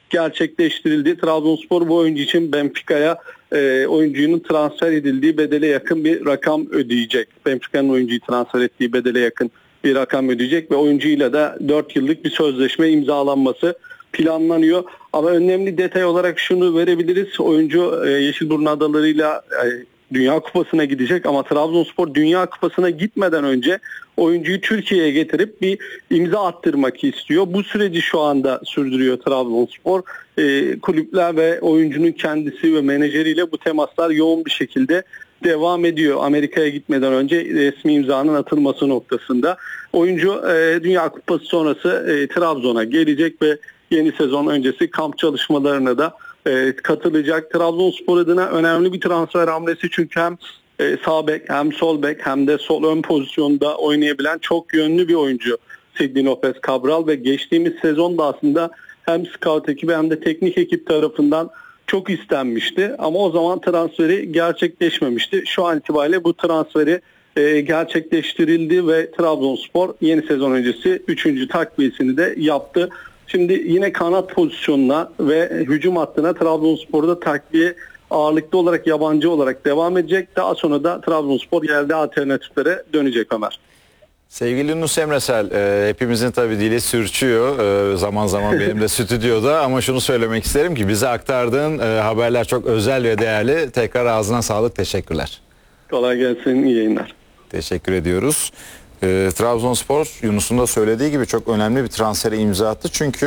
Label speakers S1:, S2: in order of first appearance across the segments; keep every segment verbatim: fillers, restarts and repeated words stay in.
S1: gerçekleştirildi. Trabzonspor bu oyuncu için Benfica'ya e, oyuncunun transfer edildiği bedele yakın bir rakam ödeyecek. Benfica'nın oyuncuyu transfer ettiği bedele yakın bir rakam ödeyecek ve oyuncuyla da dört yıllık bir sözleşme imzalanması planlanıyor. Ama önemli detay olarak şunu verebiliriz. Oyuncu e, Yeşilburnu Adaları'yla e, Dünya Kupası'na gidecek ama Trabzonspor Dünya Kupası'na gitmeden önce oyuncuyu Türkiye'ye getirip bir imza attırmak istiyor. Bu süreci şu anda sürdürüyor Trabzonspor. E, kulüpler ve oyuncunun kendisi ve menajeriyle bu temaslar yoğun bir şekilde devam ediyor. Amerika'ya gitmeden önce resmi imzanın atılması noktasında. Oyuncu e, Dünya Kupası sonrası e, Trabzon'a gelecek ve yeni sezon öncesi kamp çalışmalarına da e, katılacak. Trabzonspor adına önemli bir transfer hamlesi çünkü hem e, sağ bek hem sol bek hem de sol ön pozisyonda oynayabilen çok yönlü bir oyuncu Sidney Lopez Cabral ve geçtiğimiz sezonda aslında hem scout ekibi hem de teknik ekip tarafından çok istenmişti ama o zaman transferi gerçekleşmemişti. Şu an itibariyle bu transferi e, gerçekleştirildi ve Trabzonspor yeni sezon öncesi üçüncü takviyesini de yaptı. Şimdi yine kanat pozisyonuna ve hücum hattına Trabzonspor'da takviye ağırlıklı olarak yabancı olarak devam edecek. Daha sonra da Trabzonspor yerde alternatiflere dönecek Ömer.
S2: Sevgili Yunus Emresel, e, hepimizin tabii dili sürçüyor e, zaman zaman benim de stüdyoda ama şunu söylemek isterim ki bize aktardığın e, haberler çok özel ve değerli. Tekrar ağzına sağlık, teşekkürler.
S1: Kolay gelsin, iyi yayınlar.
S2: Teşekkür ediyoruz. E, Trabzonspor Yunus'un da söylediği gibi çok önemli bir transfere imza attı. Çünkü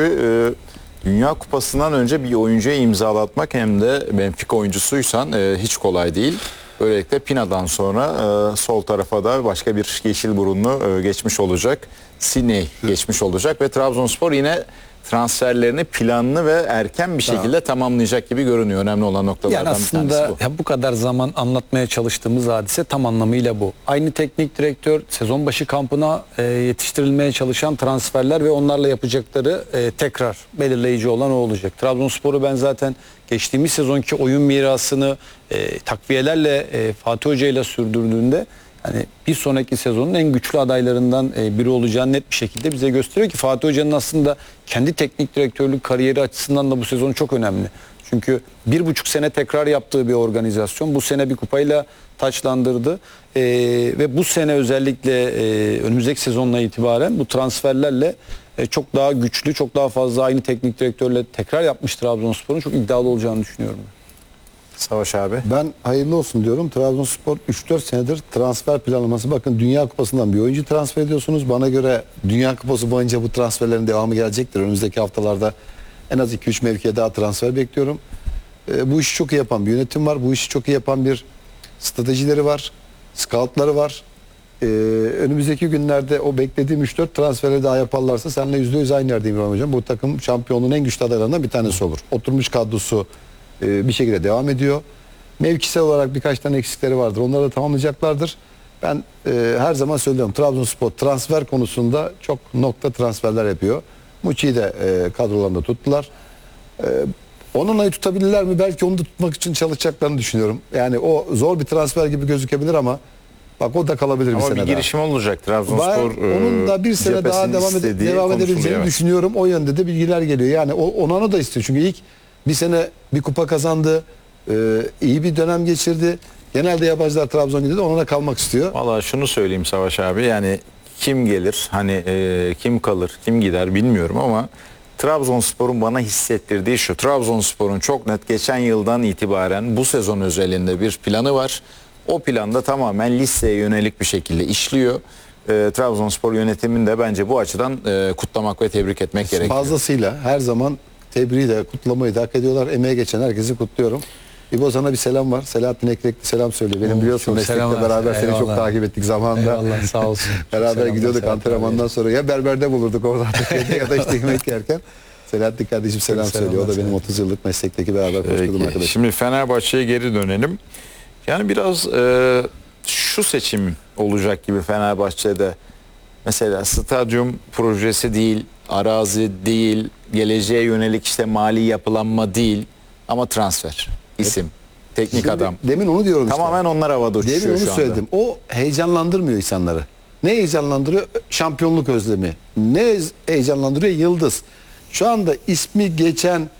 S2: e, Dünya Kupası'ndan önce bir oyuncuya imzalatmak hem de Benfica oyuncusuysan e, hiç kolay değil. Böylelikle Pina'dan sonra e, sol tarafa da başka bir yeşil burunlu e, geçmiş olacak. Sidney geçmiş olacak ve Trabzonspor yine transferlerini planlı ve erken bir şekilde tamam. tamamlayacak gibi görünüyor. Önemli olan noktalardan
S3: yani
S2: bir tanesi bu.
S3: aslında ya bu kadar zaman anlatmaya çalıştığımız hadise tam anlamıyla bu. Aynı teknik direktör sezon başı kampına e, yetiştirilmeye çalışan transferler ve onlarla yapacakları e, tekrar belirleyici olan o olacak. Trabzonspor'u ben zaten geçtiğimiz sezonki oyun mirasını e, takviyelerle e, Fatih Hoca ile sürdürdüğünde yani bir sonraki sezonun en güçlü adaylarından biri olacağını net bir şekilde bize gösteriyor ki Fatih Hoca'nın aslında kendi teknik direktörlük kariyeri açısından da bu sezon çok önemli. Çünkü bir buçuk sene tekrar yaptığı bir organizasyon bu sene bir kupayla taçlandırdı ee, ve bu sene özellikle e, önümüzdeki sezonla itibaren bu transferlerle e, çok daha güçlü, çok daha fazla aynı teknik direktörle tekrar yapmış Trabzonspor'un çok iddialı olacağını düşünüyorum.
S2: Savaş abi.
S4: Ben hayırlı olsun diyorum. Trabzonspor üç dört senedir transfer planlaması. Bakın Dünya Kupası'ndan bir oyuncu transfer ediyorsunuz. Bana göre Dünya Kupası boyunca bu transferlerin devamı gelecektir. Önümüzdeki haftalarda en az iki üç mevkiye daha transfer bekliyorum. E, bu işi çok iyi yapan bir yönetim var. Bu işi çok iyi yapan bir stratejileri var. Scoutları var. E, önümüzdeki günlerde o beklediğim üç dört transferi daha yaparlarsa seninle yüzde yüz aynı yerdeyim İbrahim Hocam. Bu takım şampiyonluğun en güçlü adaylarından bir tanesi olur. Oturmuş kadrosu bir şekilde devam ediyor. Mevkisel olarak birkaç tane eksikleri vardır. Onları da tamamlayacaklardır. Ben e, her zaman söylüyorum Trabzonspor transfer konusunda çok nokta transferler yapıyor. Muçi'yi de e, kadrolarında tuttular. E, onunla tutabilirler mi? Belki onu da tutmak için çalışacaklarını düşünüyorum. Yani o zor bir transfer gibi gözükebilir ama bak o da kalabilir
S2: ama
S4: bir sene
S2: bir
S4: daha.
S2: girişim olacak Trabzonspor.
S4: Ben onun da bir sene daha devam, ede devam edebileceğini evet. düşünüyorum. O yönde de bilgiler geliyor. Yani o, onu da istiyor. Çünkü ilk bir sene bir kupa kazandı. E, iyi bir dönem geçirdi. Genelde yabancılar Trabzon gidiyor, ona kalmak istiyor.
S2: Vallahi şunu söyleyeyim Savaş abi, yani kim gelir, hani e, kim kalır, kim gider bilmiyorum ama Trabzonspor'un bana hissettirdiği şu: Trabzonspor'un çok net geçen yıldan itibaren bu sezon özelinde bir planı var. O planda tamamen listeye yönelik bir şekilde işliyor. E, Trabzonspor yönetimini de bence bu açıdan e, kutlamak ve tebrik etmek gerekiyor.
S4: Fazlasıyla her zaman tebriği de kutlamayı da hak ediyorlar. Emeğe geçen herkesi kutluyorum. İbo sana bir selam var. Selahattin Ekrekli selam söylüyor. Benim biliyorsun meslekle beraber seni çok takip ettik zamanında.
S3: Eyvallah, sağ olsun.
S4: Beraber gidiyorduk antrenmandan sonra. Ya berberde bulurduk orada ya da işte yemek yerken. Selahattin kardeşim selam, selam söylüyor. O da benim otuz yıllık meslekteki beraber koşturduğum arkadaşım.
S2: Şimdi Fenerbahçe'ye geri dönelim. Yani biraz e, şu seçim olacak gibi Fenerbahçe'de. Mesela stadyum projesi değil, arazi değil, geleceğe yönelik işte mali yapılanma değil ama transfer, isim, evet. teknik Şimdi, adam.
S4: Demin onu diyorum işte.
S2: Tamamen onlar havada uçuşuyor şu anda.
S4: Demin onu söyledim. O heyecanlandırmıyor insanları. Ne heyecanlandırıyor? Şampiyonluk özlemi. Ne heyecanlandırıyor? Yıldız. Şu anda ismi geçen